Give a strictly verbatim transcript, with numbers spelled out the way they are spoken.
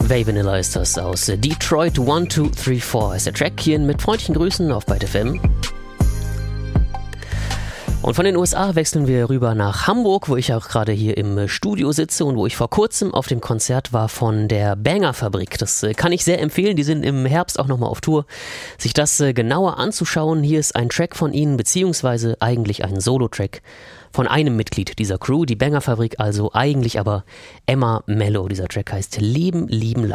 Vanilla ist das aus Detroit. One, two, three, four ist der Track hier mit freundlichen Grüßen auf Byte F M. Und von den U S A wechseln wir rüber nach Hamburg, wo ich auch gerade hier im Studio sitze und wo ich vor kurzem auf dem Konzert war von der Banger-Fabrik. Das kann ich sehr empfehlen, die sind im Herbst auch nochmal auf Tour. Sich das genauer anzuschauen, hier ist ein Track von ihnen, beziehungsweise eigentlich ein Solo-Track von einem Mitglied dieser Crew, die Banger-Fabrik, also eigentlich aber Emma Mello. Dieser Track heißt Leben, lieben,